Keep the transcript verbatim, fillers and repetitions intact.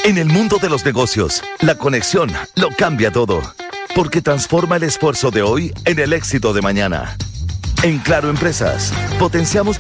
En el mundo de los negocios, la conexión lo cambia todo, porque transforma el esfuerzo de hoy en el éxito de mañana. En Claro Empresas, potenciamos